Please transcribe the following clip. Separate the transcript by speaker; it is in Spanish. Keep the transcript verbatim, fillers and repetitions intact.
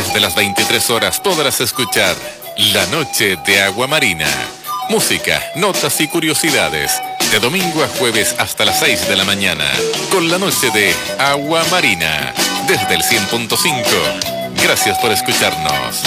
Speaker 1: Desde las veintitrés horas podrás escuchar La Noche de Agua Marina. Música, notas y curiosidades. De domingo a jueves hasta las seis de la mañana. Con La Noche de Agua Marina. Desde el cien punto cinco. Gracias por escucharnos.